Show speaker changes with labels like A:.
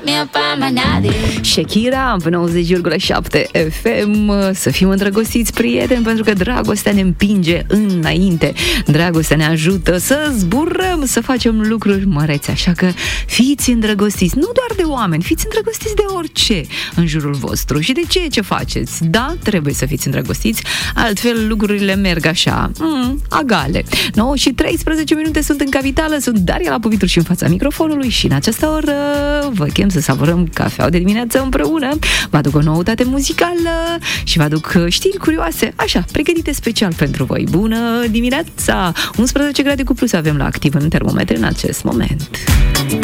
A: Shakira pe 90,7 FM. Să fim îndrăgostiți, prieteni, pentru că dragostea ne împinge înainte. Dragostea ne ajută să zburăm, să facem lucruri mărețe. Așa că fiți îndrăgostiți, nu doar de oameni, fiți îndrăgostiți de orice în jurul vostru. Și de ce faceți? Da, trebuie să fiți îndrăgostiți, altfel lucrurile merg așa, agale. 9 și 13 minute sunt în capitală. Sunt Daria Lapovitru și în fața microfonului și în această oră vă chem să savurăm cafeaua de dimineață împreună. Vă aduc o noutate muzicală și vă aduc știri curioase, așa, pregătite special pentru voi. Bună dimineața! 11 grade cu plus avem la activ în termometri în acest moment.